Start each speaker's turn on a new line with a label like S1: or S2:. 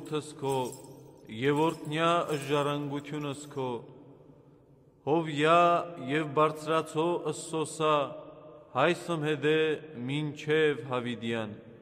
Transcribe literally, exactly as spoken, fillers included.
S1: ժողովուրդս քո եւ օրհնյա ժառանգությունս քո հովյա եւ բարձրացո ըսսոսա հայսմ հետե մինչև հավիդյան